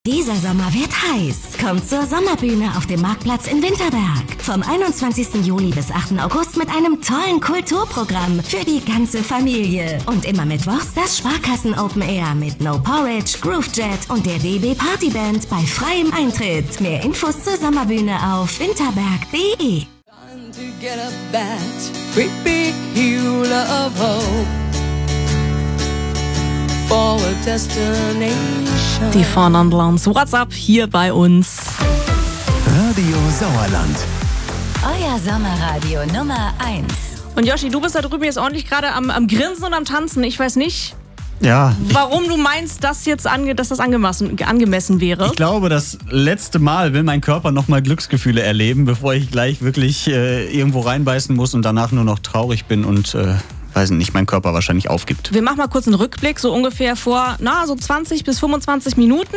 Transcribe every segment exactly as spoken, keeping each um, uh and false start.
Dieser Sommer wird heiß. Kommt zur Sommerbühne auf dem Marktplatz in Winterberg. Vom einundzwanzigsten Juli bis achten August mit einem tollen Kulturprogramm für die ganze Familie. Und immer mittwochs das Sparkassen Open Air mit No Porridge, Groove Jet und der D B Partyband bei freiem Eintritt. Mehr Infos zur Sommerbühne auf winterberg punkt de. Die Fernand Lanz. WhatsApp hier bei uns. Radio Sauerland. Euer Sommerradio Nummer eins. Und Yoshi, du bist da drüben jetzt ordentlich gerade am, am Grinsen und am Tanzen. Ich weiß nicht, ja, warum du meinst, dass, jetzt ange, dass das angemessen, angemessen wäre. Ich glaube, das letzte Mal will mein Körper nochmal Glücksgefühle erleben, bevor ich gleich wirklich äh, irgendwo reinbeißen muss und danach nur noch traurig bin und... Äh weiß nicht, mein Körper wahrscheinlich aufgibt. Wir machen mal kurz einen Rückblick, so ungefähr vor, na, so zwanzig bis fünfundzwanzig Minuten.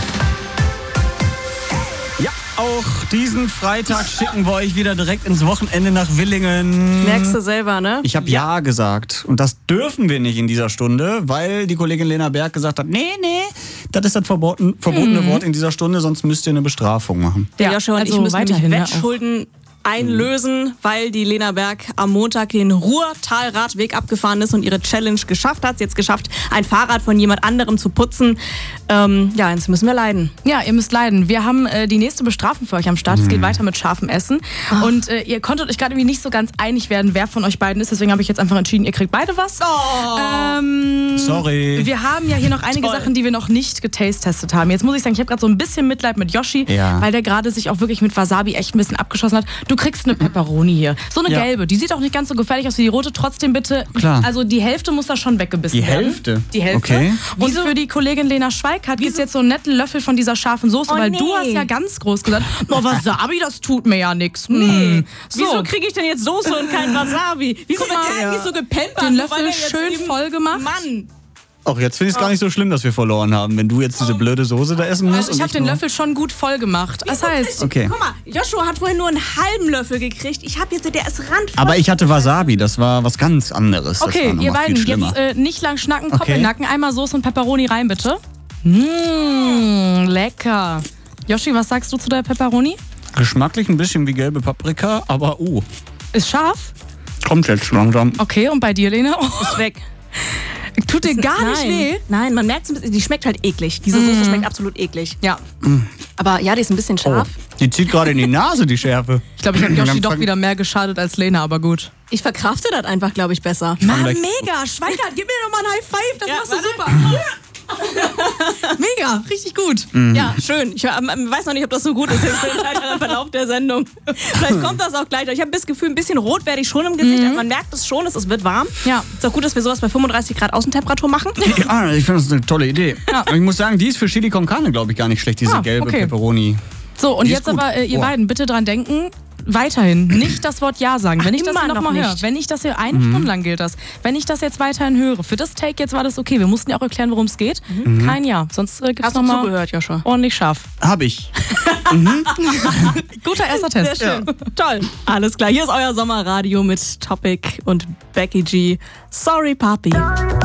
Ja, auch diesen Freitag schicken wir euch wieder direkt ins Wochenende nach Willingen. Merkst du selber, ne? Ich habe ja. ja gesagt. Und das dürfen wir nicht in dieser Stunde, weil die Kollegin Lena Berg gesagt hat, nee, nee, das ist das verboten, verbotene hm. Wort in dieser Stunde, sonst müsst ihr eine Bestrafung machen. Der Joshua und also ich müssen weiterhin nämlich Wettschulden einlösen, weil die Lena Berg am Montag den Ruhrtalradweg abgefahren ist und ihre Challenge geschafft hat. Sie hat es geschafft, ein Fahrrad von jemand anderem zu putzen. Ähm, ja, jetzt müssen wir leiden. Ja, ihr müsst leiden. Wir haben äh, die nächste Bestrafung für euch am Start. Es geht weiter mit scharfem Essen. Oh. Und äh, ihr konntet euch gerade irgendwie nicht so ganz einig werden, wer von euch beiden ist. Deswegen habe ich jetzt einfach entschieden, ihr kriegt beide was. Oh. Ähm, Sorry. Wir haben ja hier noch einige Toll. Sachen, die wir noch nicht getestet haben. Jetzt muss ich sagen, ich habe gerade so ein bisschen Mitleid mit Yoshi, ja. weil der gerade sich auch wirklich mit Wasabi echt ein bisschen abgeschossen hat. Du kriegst eine Pepperoni hier. So eine ja. gelbe. Die sieht auch nicht ganz so gefährlich aus wie die rote. Trotzdem bitte, Klar. also die Hälfte muss da schon weggebissen Die werden. Hälfte? Die Hälfte. Okay. Und für die Kollegin Lena Schweikart gibt es jetzt so einen netten Löffel von dieser scharfen Soße, Oh, weil nee. du hast ja ganz groß gesagt, oh, Wasabi, das tut mir ja nichts. Nee. So. Wieso kriege ich denn jetzt Soße und kein Wasabi? Wieso wird der eigentlich so gepempert? Den nur weil Löffel er jetzt schön eben- voll gemacht. Mann. Auch jetzt finde ich es gar nicht so schlimm, dass wir verloren haben, wenn du jetzt diese blöde Soße da essen musst. Also ich habe den Löffel schon gut voll gemacht. Das heißt, Okay. Guck mal, Joshua hat vorhin nur einen halben Löffel gekriegt. Ich habe jetzt, der ist randvoll. Aber ich hatte Wasabi, das war was ganz anderes. Das okay, war noch ihr mal beiden, viel schlimmer. jetzt äh, nicht lang schnacken, Kopf Okay. in den Nacken. Einmal Soße und Pepperoni rein, bitte. Mmh, lecker. Yoshi, was sagst du zu der Pepperoni? Geschmacklich ein bisschen wie gelbe Paprika, aber uh, Ist scharf? kommt jetzt langsam. Okay, und bei dir, Lena? Oh, ist weg. tut dir gar Nein. nicht weh? Nein, man merkt es ein bisschen, die schmeckt halt eklig. Diese Soße schmeckt absolut eklig. Ja. Aber ja, die ist ein bisschen Oh, scharf. die zieht gerade in die Nase, die Schärfe. Ich glaube, ich habe Yoshi Dann doch fang- wieder mehr geschadet als Lena, aber gut. Ich verkrafte das einfach, glaube ich, besser. Mann, gleich- mega. Schweikart, gib mir doch mal ein High Five. Das Ja, machst du warte. super. Mega, richtig gut. Ja, schön. Ich ähm, weiß noch nicht, ob das so gut ist jetzt für den weiteren Verlauf der Sendung. Vielleicht kommt das auch gleich. Ich habe das Gefühl, ein bisschen rot werde ich schon im Gesicht. Also man merkt es schon, es es wird warm. Ja. Ist auch gut, dass wir sowas bei fünfunddreißig Grad Außentemperatur machen. Ja, ich finde das eine tolle Idee. Ja. Und ich muss sagen, die ist für Chili con Carne, glaube ich, gar nicht schlecht, diese Ah, gelbe okay. Pepperoni. So, und Die ist jetzt gut. aber, äh, ihr Oh. beiden, bitte dran denken, weiterhin nicht das Wort Ja sagen. Wenn Ach, ich das immer hier noch noch mal höre, nicht. wenn ich das hier eine Stunde lang gilt das, wenn ich das jetzt weiterhin höre, für das Take jetzt war das okay. Wir mussten ja auch erklären, worum es geht. Kein Ja, sonst äh, gibt's Hast du noch mal zugehört, Joshua? ordentlich scharf. Hab ich. Guter erster Test. Sehr schön. Toll. Alles klar. Hier ist euer Sommerradio mit Topic und Becky G. Sorry, Papi.